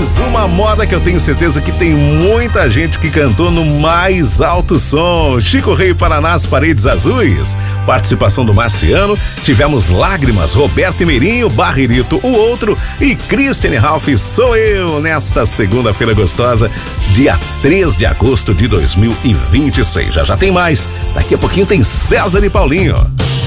Mais uma moda que eu tenho certeza que tem muita gente que cantou no mais alto som. Chico Rei Paraná, As Paredes Azuis. Participação do Marciano. Tivemos Lágrimas, Roberto e Mirinho, Barrerito, O Outro e Christiane Ralph, Sou Eu, nesta segunda-feira gostosa, dia 3 de agosto de 2026. Já tem mais. Daqui a pouquinho tem César e Paulinho.